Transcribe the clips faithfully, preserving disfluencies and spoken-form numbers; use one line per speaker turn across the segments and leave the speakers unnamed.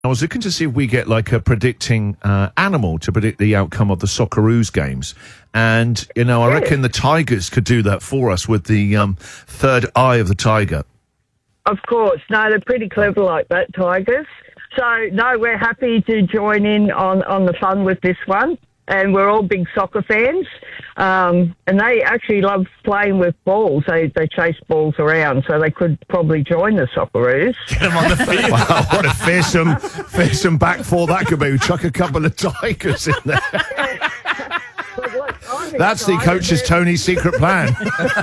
I was looking to see if we get like a predicting uh, animal to predict the outcome of the Socceroos games. And, you know, I reckon the Tigers could do that for us with the um, third eye of the tiger.
Of course. No, they're pretty clever like that, Tigers. So, no, we're happy to join in on, on the fun with this one. And we're all big soccer fans. Um, and they actually love playing with balls. They they chase balls around, so they could probably join the Socceroos.
Get them on the field.
Wow, what a fearsome, fearsome back four that could be. Chuck a couple of Tigers in there.
But look, I'm
That's the
excited.
coach's Tony's secret plan.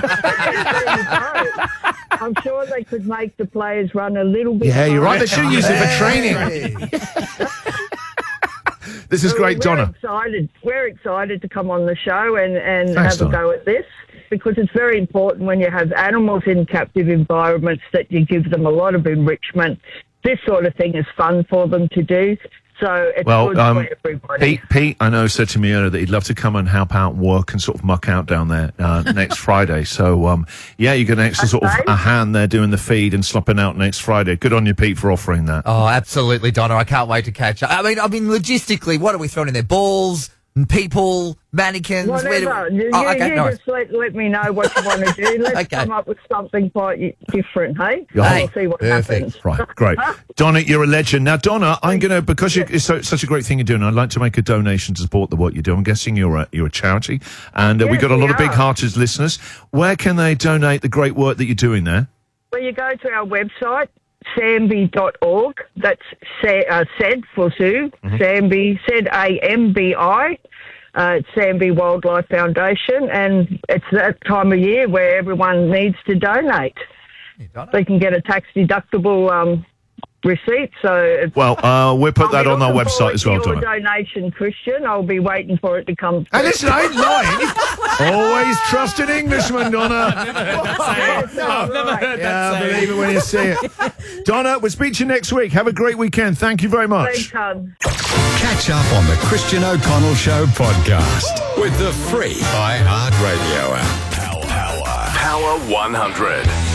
I'm sure they could make the players run a little bit.
Yeah, you're right. They
harder.
should use it for training. This is
So
great,
we're
Donna.
Excited. We're excited to come on the show and, and
Thanks,
have a
Donna.
go at this, because it's very important when you have animals in captive environments that you give them a lot of enrichment. This sort of thing is fun for them to do. So it's
Well,
good
um,
for everybody.
Pete, Pete, I know, said to me earlier that he'd love to come and help out and work and sort of muck out down there uh, next Friday. So, um, yeah, you get an extra sort of
Okay.
a hand there doing the feed and slopping out next Friday. Good on you, Pete, for offering that.
Oh, absolutely, Donna. I can't wait to catch up. I mean, I mean, logistically, what are we throwing in there? Balls, people, mannequins? Where
Whatever.
do we...
You,
Oh, okay,
you
no worries.
just let, let me know what you want to do. Let's
Okay.
come up with something quite different, hey?
Hey,
We'll see what
perfect.
happens.
Right, great. Donna, you're a legend. Now, Donna, I'm going to, because you, it's so, such a great thing you're doing, I'd like to make a donation to support the what you do. I'm guessing you're a, you're a charity, and uh, we've
Yes,
got a lot
we
of big
are.
hearted listeners. Where can they donate the great work that you're doing there?
Well, you go to our website, sambi dot org. That's sa- uh, SAID for Zoo.
Mm-hmm.
Sambi, Z A M B I. Uh, it's Sambi Wildlife Foundation, and it's that time of year where everyone needs to donate.
Donna?
They can get a tax-deductible um, receipt. So it's,
Well, uh, we'll put
I'll
that
be
on our
looking
website
forward
as
to
well,
your
Donna.
donation, Christian. I'll be waiting for it to come
Hey,
through.
listen, I ain't lying. Always trust an Englishman, Donna.
Yes,
I've never
right.
heard
Yeah,
that
I
saying.
believe it when you see it. Donna, we'll speak to you next week. Have a great weekend. Thank you very much.
Thanks, hon.
Catch up on the Christian O'Connell Show podcast with the free iHeartRadio app.
Power one hundred.